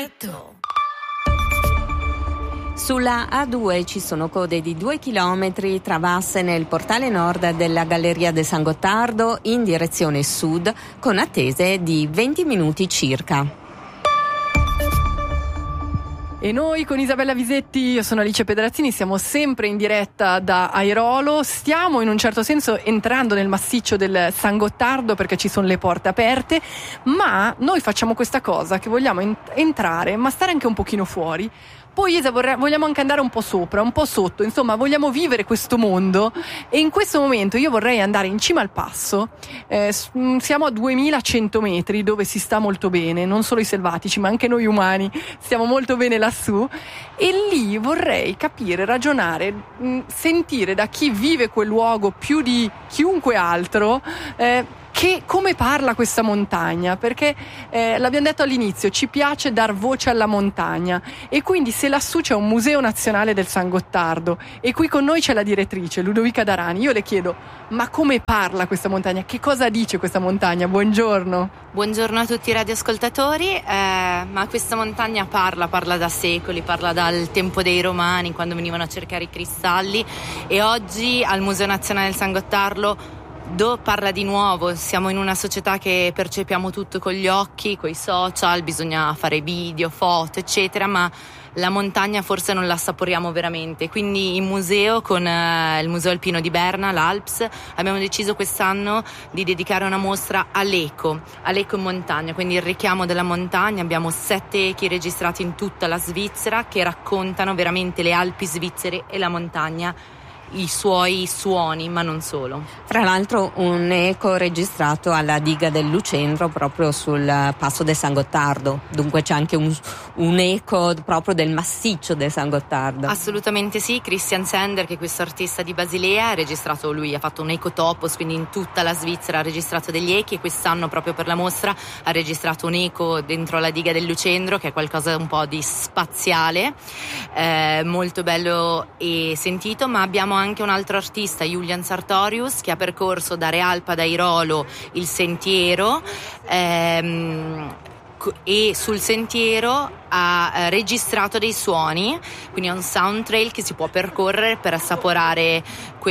Sulla A2 ci sono code di 2 chilometri travasse nel portale nord della Galleria de San Gottardo in direzione sud, con attese di 20 minuti circa. E noi con Isabella Visetti, io sono Alice Pedrazzini, siamo sempre in diretta da Airolo. Stiamo in un certo senso entrando nel massiccio del San Gottardo perché ci sono le porte aperte, ma noi facciamo questa cosa che vogliamo entrare ma stare anche un pochino fuori. Poi Isa vogliamo anche andare un po' sopra, un po' sotto, insomma vogliamo vivere questo mondo, e in questo momento io vorrei andare in cima al passo. Siamo a 2100 metri dove si sta molto bene, non solo i selvatici ma anche noi umani stiamo molto bene lassù, e lì vorrei capire, ragionare, sentire da chi vive quel luogo più di chiunque altro che come parla questa montagna, perché l'abbiamo detto all'inizio, ci piace dar voce alla montagna, e quindi se lassù c'è un museo nazionale del San Gottardo e qui con noi c'è la direttrice Ludovica Darani, io le chiedo: ma come parla questa montagna? Che cosa dice questa montagna? Buongiorno. Buongiorno a tutti i radioascoltatori. Ma questa montagna parla da secoli, parla dal tempo dei Romani, quando venivano a cercare i cristalli, e oggi al Museo Nazionale del San Gottardo parla di nuovo. Siamo in una società che percepiamo tutto con gli occhi, coi social, bisogna fare video, foto, eccetera, ma la montagna forse non la saporiamo veramente. Quindi in museo, con il Museo Alpino di Berna, l'Alps, abbiamo deciso quest'anno di dedicare una mostra all'eco in montagna, quindi il richiamo della montagna. Abbiamo 7 echi registrati in tutta la Svizzera che raccontano veramente le Alpi svizzere e la montagna, i suoi suoni, ma non solo. Fra l'altro un eco registrato alla diga del Lucendro, proprio sul passo del San Gottardo, dunque c'è anche un eco proprio del massiccio del San Gottardo. Assolutamente sì. Christian Sender, che è questo artista di Basilea, ha registrato, lui ha fatto un ecotopos, quindi in tutta la Svizzera ha registrato degli echi, e quest'anno proprio per la mostra ha registrato un eco dentro la diga del Lucendro, che è qualcosa un po' di spaziale, molto bello e sentito. Ma abbiamo anche un altro artista, Julian Sartorius, che ha percorso da Realpa ad Airolo il sentiero, e sul sentiero ha registrato dei suoni, quindi è un sound trail che si può percorrere per assaporare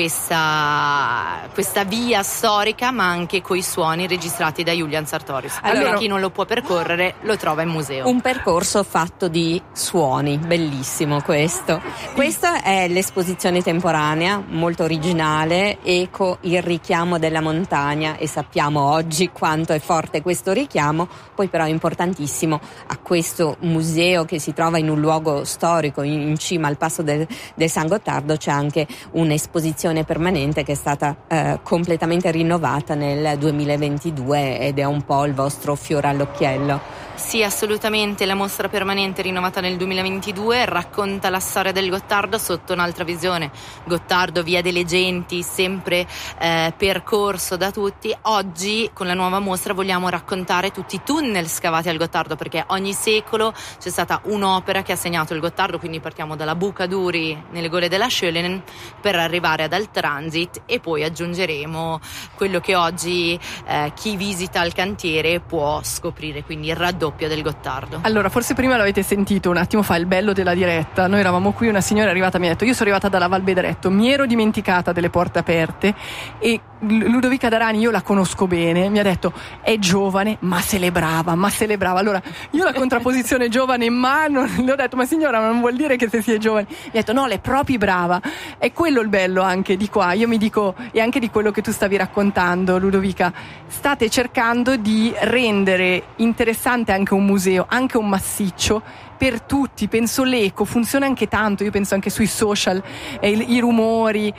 questa via storica, ma anche coi suoni registrati da Julian Sartorius. Allora chi non lo può percorrere lo trova in museo. Un percorso fatto di suoni, bellissimo questo. Questa è l'esposizione temporanea, molto originale, Eco, il richiamo della montagna, e sappiamo oggi quanto è forte questo richiamo. Poi però è importantissimo, a questo museo che si trova in un luogo storico in cima al passo del San Gottardo c'è anche un'esposizione permanente che è stata completamente rinnovata nel 2022 ed è un po' il vostro fiore all'occhiello. Sì, assolutamente. La mostra permanente rinnovata nel 2022 racconta la storia del Gottardo sotto un'altra visione. Gottardo, via delle genti, sempre percorso da tutti. Oggi con la nuova mostra vogliamo raccontare tutti i tunnel scavati al Gottardo, perché ogni secolo c'è stata un'opera che ha segnato il Gottardo, quindi partiamo dalla Buca Duri nelle gole della Schölenen per arrivare ad Al Transit, e poi aggiungeremo quello che oggi chi visita il cantiere può scoprire, quindi il raddoppio del Gottardo. Allora, forse prima l'avete sentito un attimo fa, il bello della diretta. Noi eravamo qui, una signora è arrivata, mi ha detto: io sono arrivata dalla Val Bedretto, mi ero dimenticata delle porte aperte, e Ludovica Darani, io la conosco bene, mi ha detto: è giovane ma celebrava. Allora io la contrapposizione giovane ma non le ho detto: ma signora, non vuol dire che se si è giovane. Mi ha detto: no, lei è proprio brava. È quello il bello anche di qua, io mi dico, e anche di quello che tu stavi raccontando, Ludovica. State cercando di rendere interessante anche un museo, anche un massiccio per tutti. Penso l'eco funziona anche tanto, io penso anche sui social, i rumori,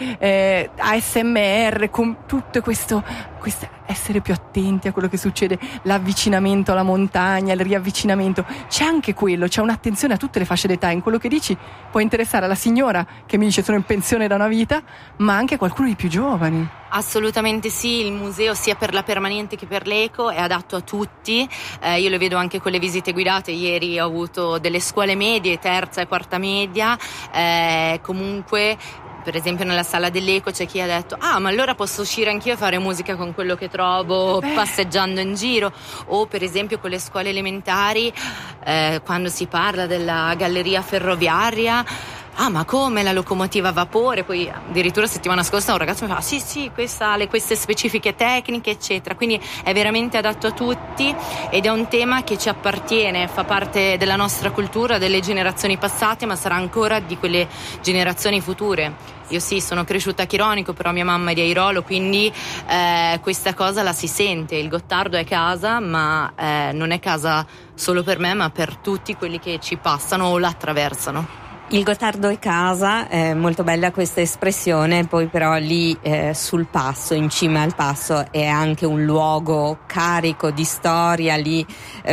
ASMR, con tutto questo essere più attenti a quello che succede, l'avvicinamento alla montagna, il riavvicinamento, c'è anche quello, c'è un'attenzione a tutte le fasce d'età. In quello che dici può interessare alla signora che mi dice sono in pensione da una vita, ma anche a qualcuno di più giovani. Assolutamente sì, il museo sia per la permanente che per l'eco è adatto a tutti, io lo vedo anche con le visite guidate. Ieri ho avuto delle scuole medie, terza e quarta media, comunque per esempio nella sala dell'Eco c'è chi ha detto ma allora posso uscire anch'io a fare musica con quello che trovo passeggiando in giro, o per esempio con le scuole elementari quando si parla della galleria ferroviaria, ma come la locomotiva a vapore, poi addirittura settimana scorsa un ragazzo mi fa sì questa ha queste specifiche tecniche eccetera, quindi è veramente adatto a tutti ed è un tema che ci appartiene, fa parte della nostra cultura, delle generazioni passate, ma sarà ancora di quelle generazioni future. Io sono cresciuta a Chironico, però mia mamma è di Airolo, quindi questa cosa la si sente. Il Gottardo è casa, ma non è casa solo per me, ma per tutti quelli che ci passano o la attraversano. Il Gottardo è casa, è molto bella questa espressione, poi però lì sul passo, in cima al passo, è anche un luogo carico di storia, lì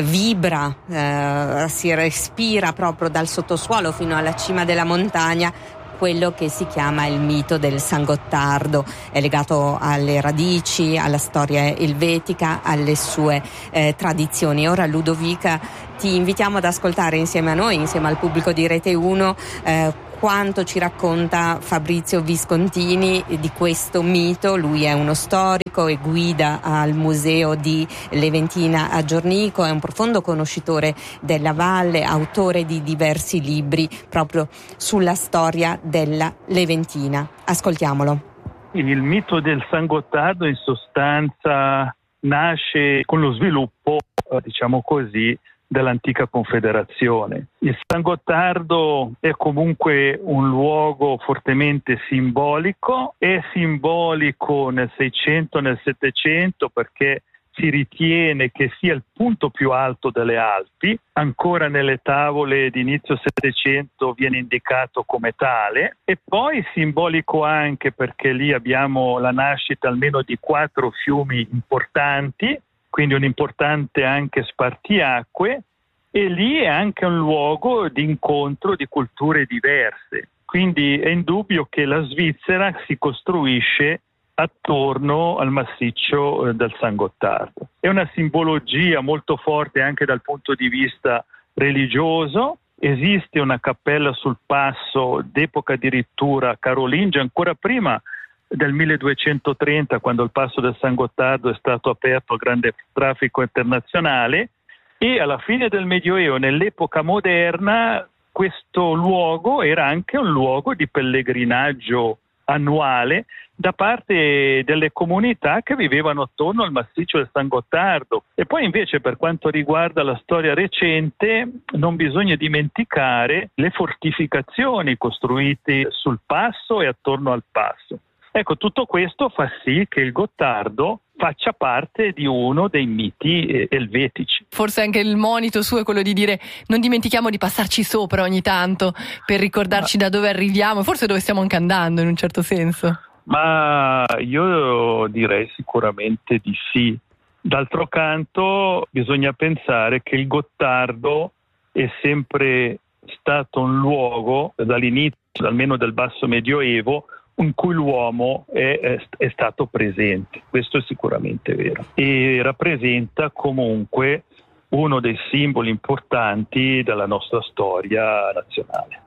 vibra, si respira proprio dal sottosuolo fino alla cima della montagna quello che si chiama il mito del San Gottardo. È legato alle radici, alla storia elvetica, alle sue tradizioni. Ora Ludovica, ti invitiamo ad ascoltare insieme a noi, insieme al pubblico di Rete 1, quanto ci racconta Fabrizio Viscontini di questo mito. Lui è uno storico e guida al museo di Leventina a Giornico, è un profondo conoscitore della valle, autore di diversi libri proprio sulla storia della Leventina. Ascoltiamolo. Il mito del San Gottardo in sostanza nasce con lo sviluppo, diciamo così, dell'antica confederazione. Il San Gottardo è comunque un luogo fortemente simbolico, è simbolico nel 600, nel 700 perché si ritiene che sia il punto più alto delle Alpi, ancora nelle tavole di inizio Settecento viene indicato come tale, e poi simbolico anche perché lì abbiamo la nascita almeno di 4 fiumi importanti, quindi un importante anche spartiacque, e lì è anche un luogo di incontro di culture diverse. Quindi è indubbio che la Svizzera si costruisce attorno al massiccio del San Gottardo. È una simbologia molto forte anche dal punto di vista religioso. Esiste una cappella sul passo d'epoca addirittura carolingia, ancora prima del 1230, quando il passo del San Gottardo è stato aperto al grande traffico internazionale, e alla fine del Medioevo, nell'epoca moderna, questo luogo era anche un luogo di pellegrinaggio annuale da parte delle comunità che vivevano attorno al massiccio del San Gottardo. E poi invece per quanto riguarda la storia recente non bisogna dimenticare le fortificazioni costruite sul passo e attorno al passo. Ecco, tutto questo fa sì che il Gottardo faccia parte di uno dei miti elvetici. Forse anche il monito suo è quello di dire non dimentichiamo di passarci sopra ogni tanto per ricordarci da dove arriviamo, forse dove stiamo anche andando in un certo senso. Ma io direi sicuramente di sì. D'altro canto bisogna pensare che il Gottardo è sempre stato un luogo dall'inizio, almeno del basso medioevo, in cui l'uomo è stato presente. Questo è sicuramente vero. E rappresenta comunque uno dei simboli importanti della nostra storia nazionale.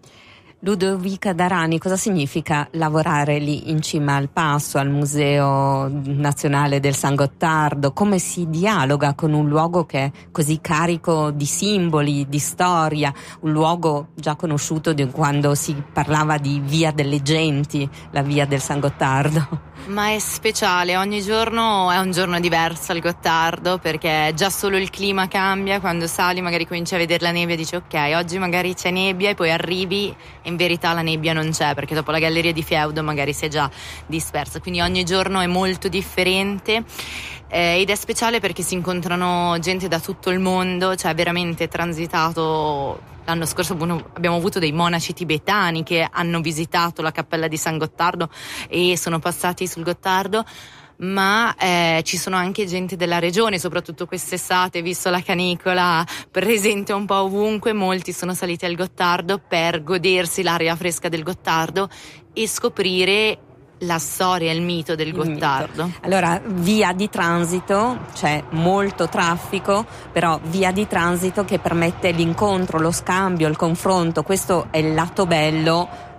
Ludovica Darani, cosa significa lavorare lì in cima al passo, al Museo Nazionale del San Gottardo? Come si dialoga con un luogo che è così carico di simboli, di storia, un luogo già conosciuto di quando si parlava di Via delle Genti, la via del San Gottardo? Ma è speciale, ogni giorno è un giorno diverso al Gottardo, perché già solo il clima cambia. Quando sali magari cominci a vedere la nebbia e dici ok, oggi magari c'è nebbia, e poi arrivi e in verità la nebbia non c'è, perché dopo la galleria di Feudo magari si è già dispersa. Quindi ogni giorno è molto differente ed è speciale perché si incontrano gente da tutto il mondo, cioè veramente transitato. L'anno scorso abbiamo avuto dei monaci tibetani che hanno visitato la cappella di San Gottardo e sono passati sul Gottardo, ma ci sono anche gente della regione, soprattutto quest'estate, visto la canicola presente un po' ovunque. Molti sono saliti al Gottardo per godersi l'aria fresca del Gottardo e scoprire la storia e il mito del Gottardo. Allora, via di transito, c'è molto traffico, però via di transito che permette l'incontro, lo scambio, il confronto. Questo è il lato bello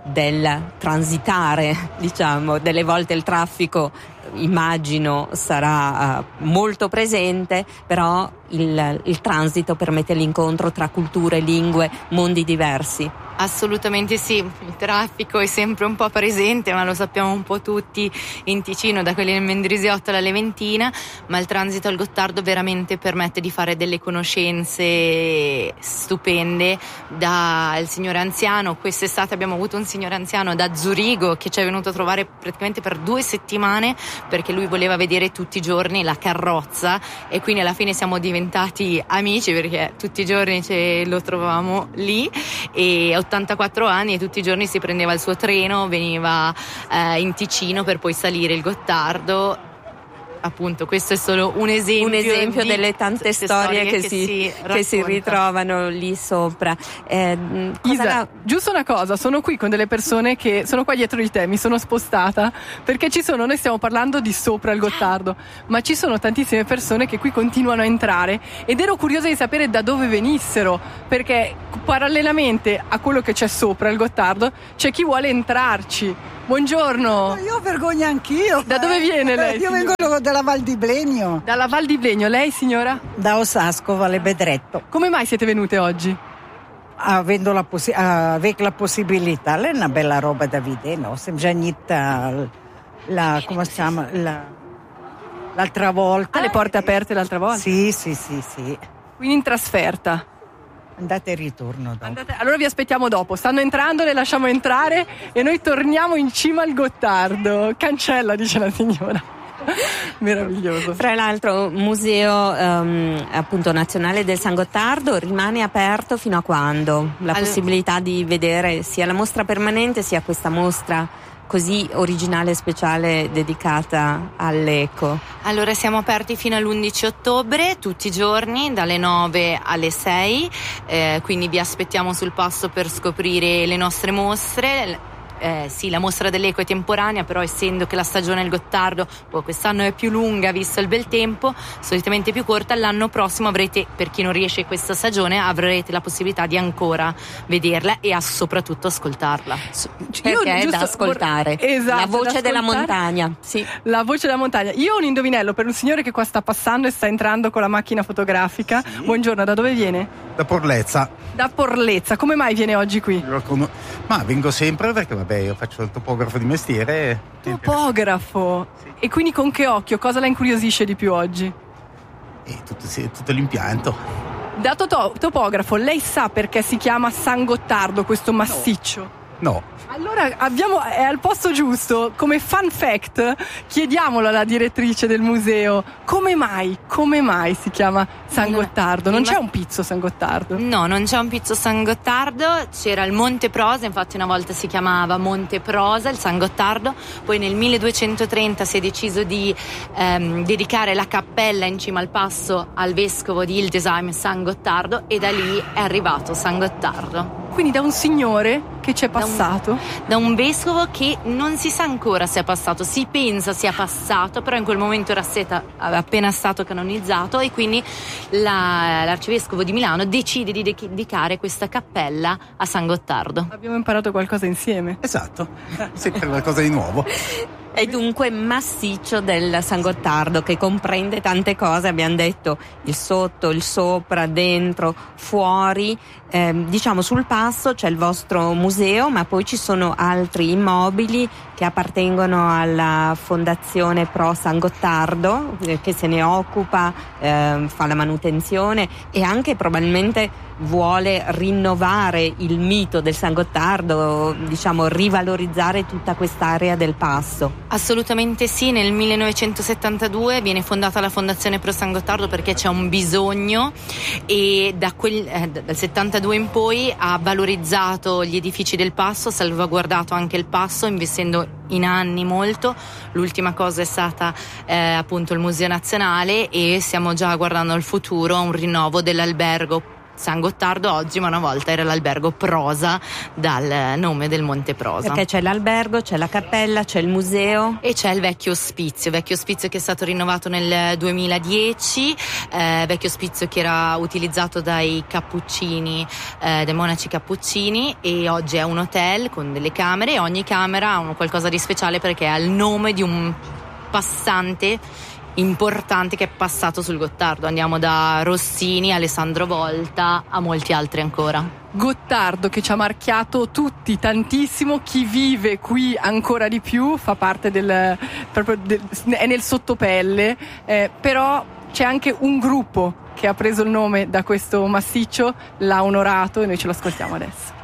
del transitare, diciamo, delle volte il traffico immagino sarà molto presente, però il transito permette l'incontro tra culture, lingue, mondi diversi. Assolutamente sì, il traffico è sempre un po' presente, ma lo sappiamo un po' tutti in Ticino, da quelli del Mendrisiotto alla Leventina, ma il transito al Gottardo veramente permette di fare delle conoscenze stupende. Dal signore anziano, quest'estate abbiamo avuto un signore anziano da Zurigo che ci è venuto a trovare praticamente per 2 settimane perché lui voleva vedere tutti i giorni la carrozza, e quindi alla fine siamo diventati amici perché tutti i giorni lo trovavamo lì, e 84 anni e tutti i giorni si prendeva il suo treno, veniva in Ticino per poi salire il Gottardo. Appunto, questo è solo un esempio delle tante storie che si ritrovano lì sopra. Isa, giusto una cosa, sono qui con delle persone che sono qua dietro di te, mi sono spostata perché noi stiamo parlando di sopra il Gottardo, ma ci sono tantissime persone che qui continuano a entrare ed ero curiosa di sapere da dove venissero, perché parallelamente a quello che c'è sopra il Gottardo c'è chi vuole entrarci. Buongiorno. Io vergogno anch'io. Da dove viene lei? Io vengo dalla Val di Blegno. Dalla Val di Blegno, lei signora? Da Osasco, Valle Bedretto. Come mai siete venute oggi? Avendo la possibilità, è una bella roba da vedere, no? Siamo già come si chiama? L'altra volta. Le porte aperte l'altra volta? Sì. Quindi in trasferta. Andate e ritorno dopo. Allora vi aspettiamo dopo. Stanno entrando, le lasciamo entrare e noi torniamo in cima al Gottardo. Cancella, dice la signora. Meraviglioso. Fra l'altro, museo appunto nazionale del San Gottardo rimane aperto fino a quando? La possibilità di vedere sia la mostra permanente sia questa mostra così originale e speciale dedicata all'eco. Allora siamo aperti fino all'11 ottobre, tutti i giorni, dalle 9 alle 6, quindi vi aspettiamo sul passo per scoprire le nostre mostre. Sì, la mostra dell'eco è temporanea, però essendo che la stagione del Gottardo quest'anno è più lunga visto il bel tempo, solitamente più corta, l'anno prossimo avrete, per chi non riesce questa stagione, avrete la possibilità di ancora vederla e soprattutto ascoltarla. Perché è da ascoltare. Esatto, la voce della montagna. Sì. La voce della montagna. Io ho un indovinello per un signore che qua sta passando e sta entrando con la macchina fotografica. Sì. Buongiorno, da dove viene? Da Porlezza. Da Porlezza, come mai viene oggi qui? Ma vengo sempre perché io faccio il topografo di mestiere. Topografo? Sì. E quindi con che occhio? Cosa la incuriosisce di più oggi? Tutto l'impianto. Da topografo, lei sa perché si chiama San Gottardo questo massiccio? No. Allora è al posto giusto. Come fun fact chiediamolo alla direttrice del museo come mai si chiama San Gottardo. Non c'è un pizzo San Gottardo? No, non c'è un pizzo San Gottardo, c'era il Monte Prosa, infatti una volta si chiamava Monte Prosa il San Gottardo, poi nel 1230 si è deciso di dedicare la cappella in cima al passo al vescovo di Hildesheim San Gottardo, e da lì è arrivato San Gottardo. Quindi da un signore che c'è passato? Da un vescovo che non si sa ancora se è passato, si pensa sia passato, però in quel momento era appena stato canonizzato, e quindi l'arcivescovo di Milano decide di dedicare questa cappella a San Gottardo. Abbiamo imparato qualcosa insieme. Esatto, sempre qualcosa di nuovo. È dunque massiccio del San Gottardo, che comprende tante cose, abbiamo detto il sotto, il sopra, dentro, fuori. Diciamo sul passo c'è il vostro museo, ma poi ci sono altri immobili che appartengono alla Fondazione Pro San Gottardo, che se ne occupa, fa la manutenzione e anche probabilmente vuole rinnovare il mito del San Gottardo, diciamo rivalorizzare tutta quest'area del passo. Assolutamente sì, nel 1972 viene fondata la Fondazione Pro San Gottardo perché c'è un bisogno, e dal 72 in poi ha valorizzato gli edifici del passo, ha salvaguardato anche il passo investendo in anni molto. L'ultima cosa è stata appunto il Museo Nazionale, e stiamo già guardando al futuro, un rinnovo dell'albergo San Gottardo oggi, ma una volta era l'albergo Prosa, dal nome del Monte Prosa. Perché c'è l'albergo, c'è la cappella, c'è il museo e c'è il vecchio ospizio che è stato rinnovato nel 2010, vecchio ospizio che era utilizzato dai cappuccini, dai monaci cappuccini, e oggi è un hotel con delle camere, e ogni camera ha qualcosa di speciale perché ha il nome di un passante importante che è passato sul Gottardo. Andiamo da Rossini, Alessandro Volta a molti altri ancora. Gottardo che ci ha marchiato tutti tantissimo, chi vive qui ancora di più, fa parte è nel sottopelle, però c'è anche un gruppo che ha preso il nome da questo massiccio, l'ha onorato, e noi ce lo ascoltiamo adesso.